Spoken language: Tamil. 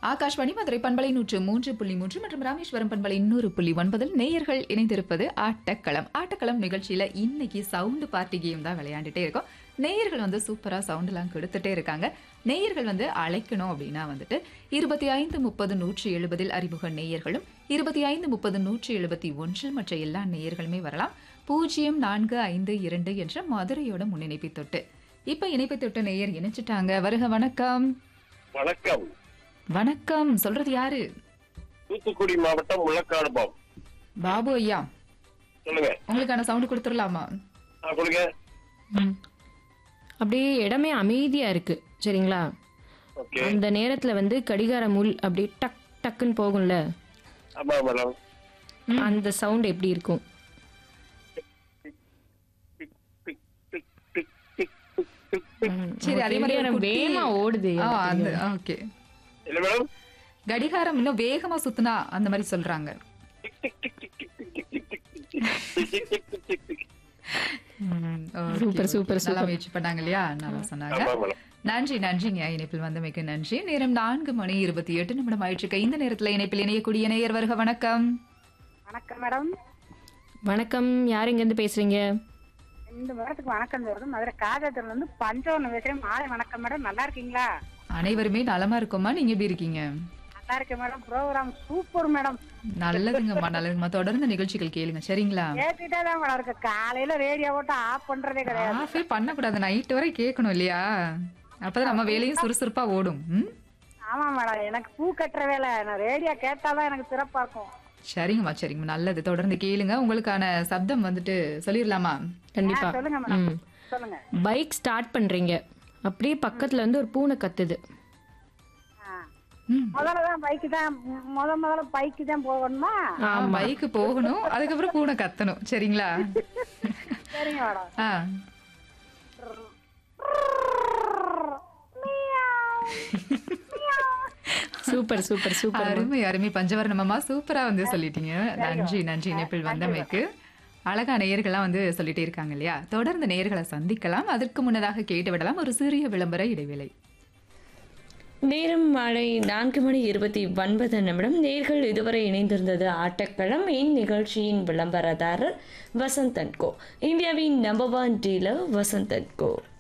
ஆகாஷ்வாணி மதுரை பண்பலை 103.3 மற்றும் ராமேஸ்வரம் பண்பலை 100.9 நேயர்கள் இணைந்திருப்பது ஆட்டக்களம். ஆட்டக்களம் நிகழ்ச்சியில இன்னைக்கு சவுண்ட் பார்ட்டி கேம் தான் விளையாண்டுட்டே இருக்கோம். நேயர்கள் வந்து சூப்பரா சவுண்ட்லாம் கொடுத்துட்டே இருக்காங்க. நேயர்கள் வந்து அழைக்கணும் அப்படின்னா வந்துட்டு 2530-170 அறிமுக நேயர்களும் 2530-171 மற்ற எல்லா நேயர்களுமே வரலாம். 0452 என்ற மதுரையோட முன்னிணைப்பை தொட்டு இப்ப இணைப்பை தொட்டு நேயர் இணைச்சிட்டாங்க. வருக வணக்கம். வணக்கம். வணக்கம். சொல்றது யாரு? தூத்துக்குடி மாவட்டம் முள்ளக்காடு பாபு ஐயா. சொல்லுங்க. உங்களுக்கான சவுண்ட் கொடுத்துடலாமா? கொடுங்க. அப்படியே இடமே அமைதியா இருக்கு. சரிங்களா? அந்த நேரத்துல வந்து கடிகார முள் அப்படி டக் டக்குன்னு போகும்ல. ஆமா மேடம். அந்த சவுண்ட் எப்படி இருக்கும்? சரி, அதே மாதிரி வேகமா ஓடுது. ஓகே. இல்ல மேடம். கடிகாரம் இன்னும் வேகமா சுத்துனா அந்த மாதிரி சொல்றாங்க. சூப்பர் சூப்பர் நல்லா முயற்சி பண்ணாங்க இல்லையா? நல்லா சொன்னாங்க. நன்றி நன்றிங்க. இணைப்பில் வந்தமைக்கு நன்றி. நேரம் 4:28 ஆயிடுச்சு. இந்த நேரத்துல இணைப்பில் இணையக்கூடிய நேயர் வருக வணக்கம். வணக்கம் மேடம். வணக்கம். யார் இங்க இருந்து பேசுறீங்க? இந்த வாரத்துக்கு வணக்கம் சொல்றது மதுரை காஜாத்துல இருந்து பஞ்சவன் பேசுறேன். மாலை வணக்கம் மேடம். நல்லா இருக்கீங்களா? அனைவருமே நலமா இருக்கோமா? நீங்க எப்படி இருக்கீங்க? நல்லா இருக்கேன் மேடம். Program super madam. நல்லதுங்கம்மா நல்லதுங்கம்மா. தொடர்ந்து நிகழ்ச்சிகள் கேளுங்க சரிங்களா? கேட்டுட்டே தான் மேடம் இருக்கு. காலையில ரேடியோ போட்டு ஆஃப் பண்றதே கிடையாது. ஆஃபே பண்ணக்கூடாது. நைட் வரை கேட்கணும் இல்லையா? அப்பதான் நம்ம வேலையும் சுறுசுறுப்பா ஓடும். ஆமா மேடம். எனக்கு பூ கட்டுற வேலை. நான் ரேடியோ கேட்டாதான் எனக்கு சிறப்பா இருக்கும். சரிங்கம்மா சரிங்கம்மா. நல்லது. தொடர்ந்து கேளுங்க. உங்களுக்கான சப்தம் வந்துட்டு சொல்லிடலாமா? கண்டிப்பா. சொல்லுங்க மேடம். சொல்லுங்க. பைக் ஸ்டார்ட் பண்றீங்க. அப்படியே பக்கத்துல வந்து ஒரு பூனை கத்துது. முதல்ல பைக்கு தான் போகணுமா? பைக்கு போகணும். அதுக்கப்புறம் பூனை கத்தணும். சரிங்களா? சரிங்க மேடம். Super super super. அருமை அருமை. பஞ்சவர்ணமம்மா சூப்பரா வந்து சொல்லிட்டீங்க. நன்றி நன்றி. இணைப்பில் வந்தமைக்கு. அழகா நேயர்கள்லாம் வந்து சொல்லிட்டே இருக்காங்க இல்லையா? தொடர்ந்து நேயர்களை சந்திக்கலாம். அதற்கு முன்னதாக கேட்டு விடலாம் ஒரு சிறிய விளம்பர இடைவேளை. நேரம் மாலை 4:29. நேர்கள் இதுவரை இணைந்திருந்தது ஆட்டக்களம். இந்நிகழ்ச்சியின் விளம்பரதாரர் வசந்த் அண்ட் கோ, இந்தியாவின் number 1 dealer Vasanth and go.